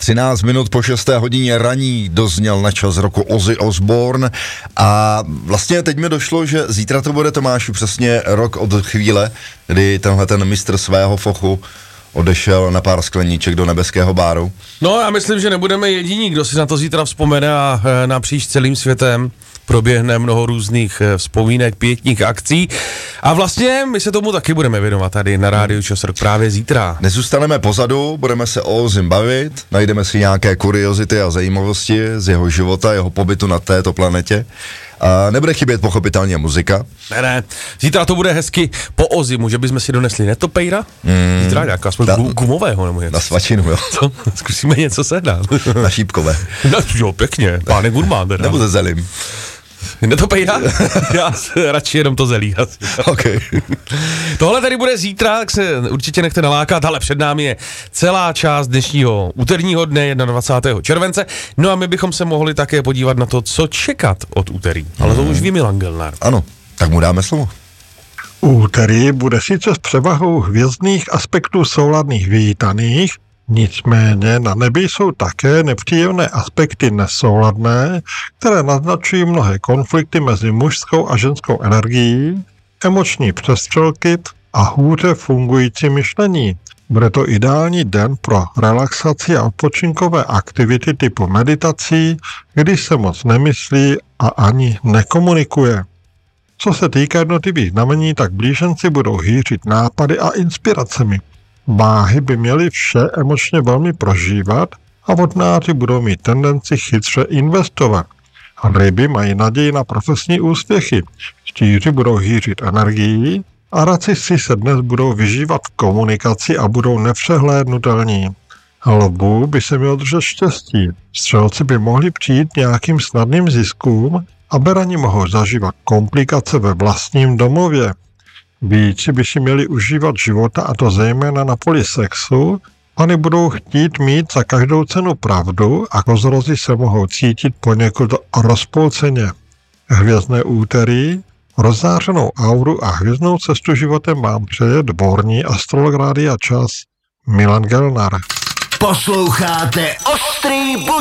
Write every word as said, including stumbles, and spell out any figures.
třináct minut po šesté hodině raní dozněl na čas roku Ozzy Osbourne a vlastně teď mi došlo, že zítra to bude, Tomáši, přesně rok od chvíle, kdy tenhle ten mistr svého fochu odešel na pár skleníček do nebeského báru. No, já myslím, že nebudeme jediní, kdo si na to zítra vzpomene a napříč celým světem proběhne mnoho různých vzpomínek, pětních akcí a vlastně my se tomu taky budeme věnovat tady na Rádiu Čas Rock právě zítra. Nezůstaneme pozadu, budeme se o Ozzym bavit, najdeme si nějaké kuriozity a zajímavosti z jeho života, jeho pobytu na této planetě. A nebude chybět pochopitelně muzika. Ne, ne, zítra to bude hezky po Ozzymu, že bychom si donesli netopejra, mm, zítra nějaká aspoň gu, gumového nebo něco. Na svačinu, jo. Co? Zkusíme něco sehnat. Na šípkové. No jo, pěkně, páne gurmán teda. Nebo ze zelim. Netopejra? Já radši jenom to zelí. Okay. Tohle tady bude zítra, tak se určitě nechte nalákat, ale před námi je celá část dnešního úterního dne, dvacátého prvního července. No a my bychom se mohli také podívat na to, co čekat od úterý. Ale to už ví Milan Gelnár. Ano, tak mu dáme slovo. Úterý bude sice s převahou hvězdných aspektů souladných vítaných, nicméně na nebi jsou také nepříjemné aspekty nesouladné, které naznačují mnohé konflikty mezi mužskou a ženskou energií, emoční přestřelky a hůře fungující myšlení. Bude to ideální den pro relaxaci a odpočinkové aktivity typu meditací, kdy se moc nemyslí a ani nekomunikuje. Co se týká jednotlivých znamení, tak blíženci budou hýřit nápady a inspiracemi. Váhy by měly vše emočně velmi prožívat a vodnáři budou mít tendenci chytře investovat. Ryby mají naději na profesní úspěchy, štíři budou hýřit energií a raci se dnes budou vyžívat v komunikaci a budou nepřehlédnutelní. Lvů by se mělo držet štěstí, střelci by mohli přijít nějakým snadným ziskům a berani mohou zažívat komplikace ve vlastním domově. Víci by si měli užívat života, a to zejména na poli sexu, pany budou chtít mít za každou cenu pravdu a kozorozi se mohou cítit poněkud rozpolceně. Hvězdné úterý, rozzářenou auru a hvězdnou cestu životem vám přeje dvorní astrolog Rádia Čas Milan Gelnár. Posloucháte Ostrý